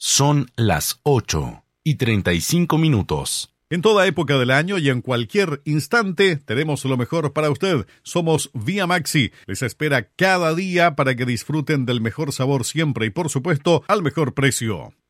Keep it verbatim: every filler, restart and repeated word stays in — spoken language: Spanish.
Son las ocho y treinta y cinco minutos. En toda época del año y en cualquier instante tenemos lo mejor para usted. Somos Vía Maxi. Les espera cada día para que disfruten del mejor sabor siempre y, por supuesto, al mejor precio.